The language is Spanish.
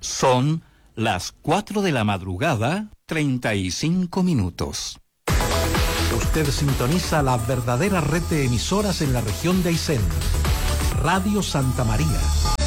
Son las 4 de la madrugada, 35 minutos. Usted sintoniza la verdadera red de emisoras en la región de Aysén. Radio Santa María,